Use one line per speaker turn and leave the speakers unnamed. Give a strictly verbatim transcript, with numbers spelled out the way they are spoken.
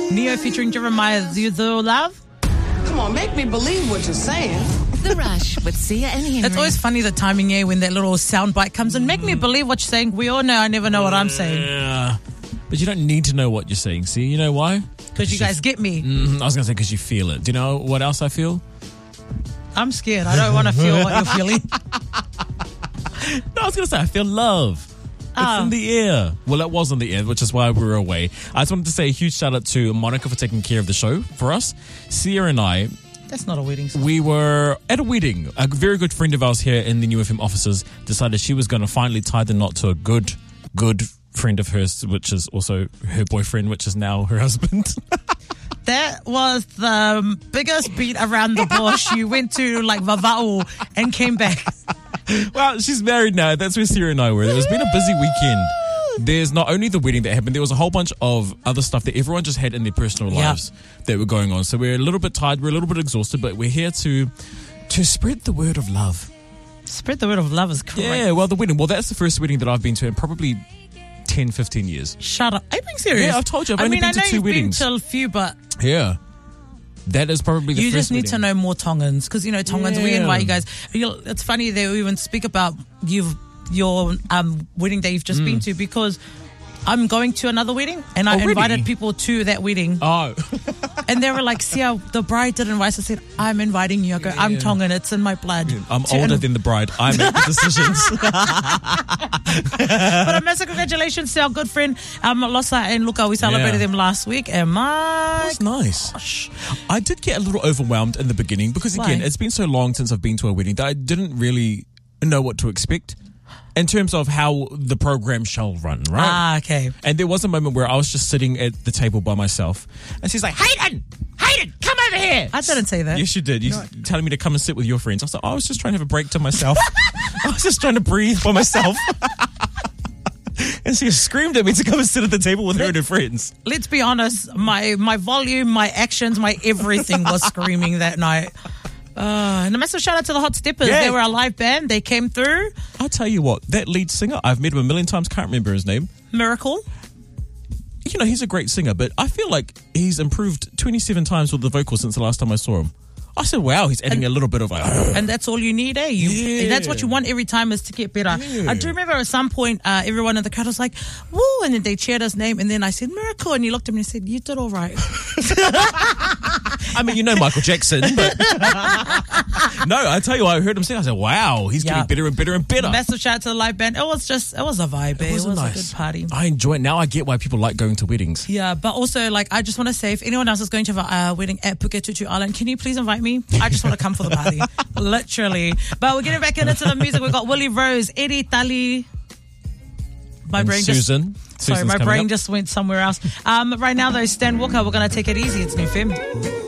Neo featuring Jeremiah, You Do Love.
Come on, make me believe what you're saying.
The Rush with Sia and Henry.
It's always funny the timing, yeah, when that little soundbite comes and make me believe what you're saying. We all know I never know what I'm saying.
Yeah. But you don't need to know what you're saying. See, you know why?
Because you guys get me.
Mm, I was going to say because you feel it. Do you know what else I feel?
I'm scared. I don't want to feel what you're feeling.
No, I was going to say I feel love. It's
Oh.
in the air. Well, it was in the air, which is why we were away. I just wanted to say a huge shout out to Monica for taking care of the show for us. Sia and I,
That's not a wedding song.
we were at a wedding. A very good friend of ours here in the New F M offices decided she was going to finally tie the knot to a good, good friend of hers, which is also her boyfriend, which is now her husband.
That was the biggest beat around the bush. You went to like Vava'u and came back.
Well, she's married now. That's where Sia and I were. It's been a busy weekend. There's not only the wedding that happened, there was a whole bunch of other stuff that everyone just had in their personal
Yep.
lives that were going on. So we're a little bit tired, we're a little bit exhausted, but we're here to to spread the word of love.
Spread the word of love is correct.
Yeah, well, the wedding. Well, that's the first wedding that I've been to in probably ten, fifteen years.
Shut up. Are you being serious?
Yeah, I've told you, I've
I
only
mean,
been
I
to
know
two
you've
weddings.
been to a few, but
Yeah. That is probably the
you
first
just need
wedding.
to know more Tongans because, you know, Tongans, we
Yeah.
invite you guys. You'll, it's funny they even speak about you've, your um, wedding that you've just
Mm.
been to because I'm going to another wedding and I
Already?
invited people to that wedding.
Oh.
And they were like, Sia, the bride didn't invite us. I said, I'm inviting you. I go, I'm
Yeah.
Tongan. It's in my blood.
I'm
To
older
in-
than the bride. I make the decisions.
But a massive congratulations to our good friend um, Losa and Luca. We celebrated
Yeah.
them last week. And my
That's nice.
gosh.
I did get a little overwhelmed in the beginning because, again,
Why?
it's been so long since I've been to a wedding that I didn't really know what to expect in terms of how the program shall run, right?
Ah, okay.
And there was a moment where I was just sitting at the table by myself and she's like, Hayden, Hayden, come over here.
I didn't say that.
Yes, you did. You telling me to come and sit with your friends. I was like, oh, I was just trying to have a break to myself. I was just trying to breathe by myself. And she screamed at me to come and sit at the table with her and her friends.
Let's be honest, my my volume, my actions, my everything was screaming that night. Uh, and a massive shout out to the Hot Steppers.
Yeah.
They were a live band. They came through.
I'll tell you what, that lead singer, I've met him a million times, can't remember his name.
Miracle.
You know, he's a great singer, but I feel like he's improved twenty-seven times with the vocals since the last time I saw him. I said, wow, he's adding a little bit of a...
And that's all you need, eh? You,
Yeah.
That's what you want every time is to get better.
Yeah.
I do remember at some point, uh, everyone in the crowd was like, woo, and then they cheered his name. And then I said, Miracle. And he looked at me and said, you did all right.
I mean, you know Michael Jackson, but... No, I tell you, I heard him sing, I said, wow, he's
Yeah.
getting better and better and better.
Massive shout out to the live band. It was just, it was a vibe, eh? It was,
was
a
nice.
good party.
I enjoy it. Now I get why people like going to weddings.
Yeah, but also, like, I just want to say, if anyone else is going to have a uh, wedding at Phuket Tutu Island, can you please invite me? I just want to come for the party. Literally. But we're getting back into the music. We've got Willie Rose, Eddie Tali. My
And
brain
Susan.
just... Sorry,
Susan's
my
coming
brain
up.
just went somewhere else. Um, right now, though, Stan Walker, we're going to take it easy. It's New Fem.